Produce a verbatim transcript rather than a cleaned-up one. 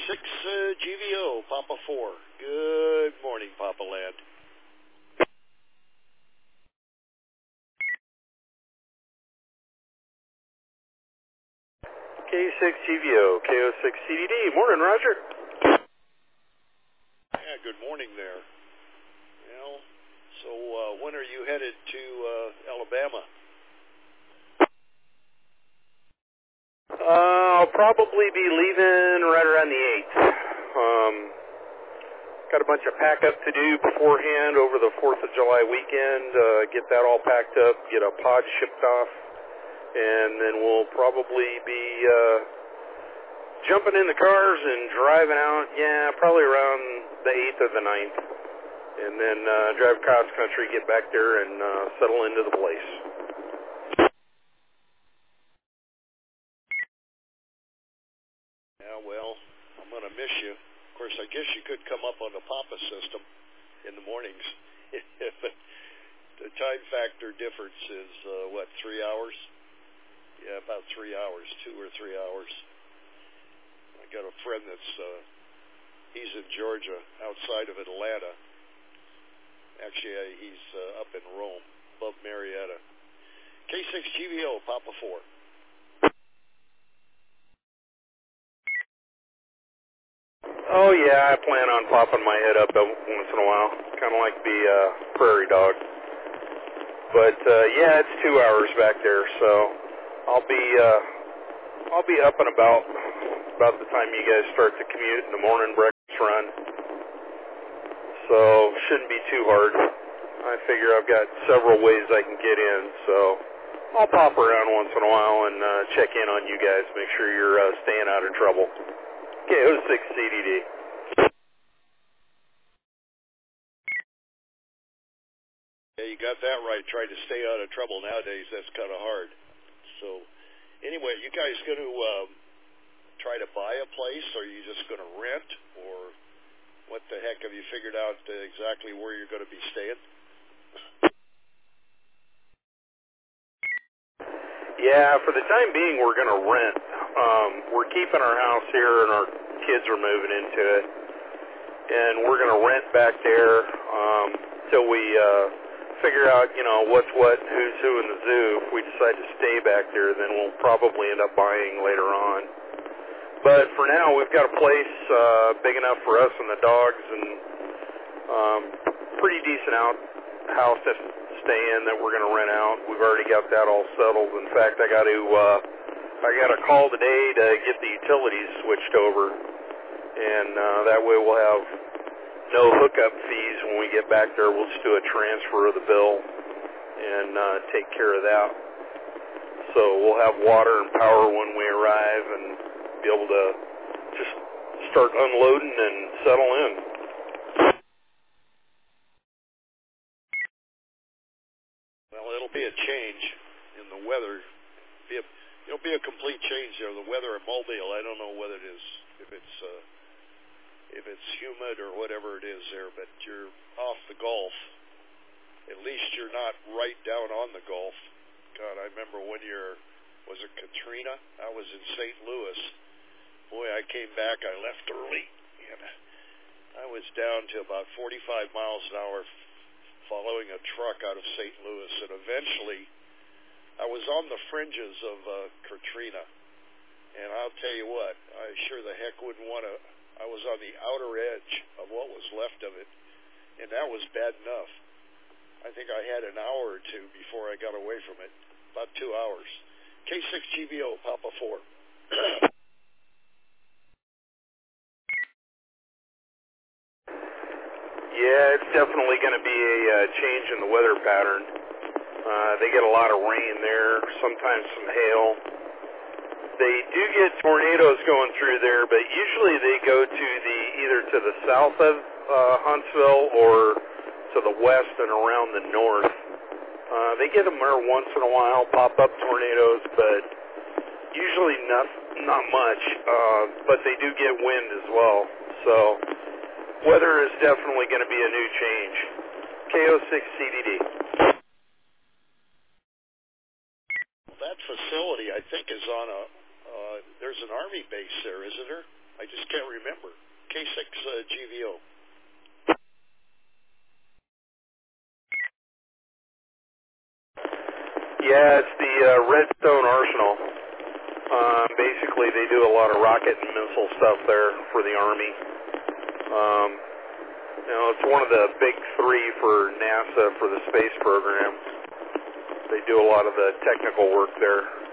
six uh, G V O, Papa four. Good morning, Papa Land. K six G V O, K O six C D D. Morning, Roger. Yeah, good morning there. Well, so uh, when are you headed to uh, Alabama? Uh, I'll probably be leaving right around the eighth. Um, got a bunch of pack up to do beforehand over the fourth of July weekend. Uh, get that all packed up, get a pod shipped off, and then we'll probably be uh, jumping in the cars and driving out, yeah, probably around the eighth or the ninth. And then uh, drive cross country, get back there, and uh, settle into the place. Yeah, well, I'm going to miss you. Of course, I guess you could come up on the Papa system in the mornings. The time factor difference is, uh, what, three hours? Yeah, about three hours, two or three hours. I got a friend that's, uh, he's in Georgia, outside of Atlanta. Actually, uh, he's uh, up in Rome, above Marietta. K six G V O, Papa four. Oh, yeah, I plan on popping my head up once in a while, kind of like the uh, prairie dog. But, uh, yeah, it's two hours back there, so I'll be, uh, I'll be up and about about the time you guys start to commute in the morning breakfast run. So, shouldn't be too hard. I figure I've got several ways I can get in, so I'll pop around once in a while and uh, check in on you guys, make sure you're uh, staying out of trouble. K O six C D D. Yeah, you got that right. Trying to stay out of trouble nowadays, that's kind of hard. So, anyway, you guys going to um, try to buy a place, or are you just going to rent, or what the heck? Have you figured out uh, exactly where you're going to be staying? Yeah, for the time being, we're going to rent. Um, we're keeping our house here, and our kids are moving into it. And we're going to rent back there um, till we uh, figure out, you know, what's what, who's who in the zoo. If we decide to stay back there, then we'll probably end up buying later on. But for now, we've got a place uh, big enough for us and the dogs, and um, pretty decent out house to stay in that we're going to rent out. We've already got that all settled. In fact, I got to uh, I got a call today to get the utilities switched over, and uh, that way we'll have no hookup fees when we get back there. We'll just do a transfer of the bill and uh, take care of that. So we'll have water and power when we arrive and be able to just start unloading and settle in. Well, it'll be a change in the weather. Be a, it'll be a complete change there. The weather in Mobile, I don't know whether it is, if it's uh, if it's humid or whatever it is there, but you're off the Gulf. At least you're not right down on the Gulf. God, I remember one year, was it Katrina? I was in Saint Louis. Boy, I came back, I left early, and I was down to about forty-five miles an hour following a truck out of Saint Louis, and eventually I was on the fringes of uh, Katrina, and I'll tell you what, I sure the heck wouldn't want to, I was on the outer edge of what was left of it, and that was bad enough. I think I had an hour or two before I got away from it, about two hours. K six G V O, Papa four. Yeah, it's definitely going to be a uh, change in the weather pattern. Uh, they get a lot of rain there, sometimes some hail. They do get tornadoes going through there, but usually they go to the either to the south of uh, Huntsville or to the west and around the north. Uh, they get them there once in a while, pop up tornadoes, but usually not not much. Uh, but they do get wind as well. So weather is definitely going to be a new change. K O six C D D. That facility, I think, is on a, uh, there's an Army base there, isn't there? I just can't remember. K six uh, G V O. Yeah, it's the uh, Redstone Arsenal. Um, basically, they do a lot of rocket and missile stuff there for the Army. Um, you know, it's one of the big three for NASA for the space program. They do a lot of the technical work there.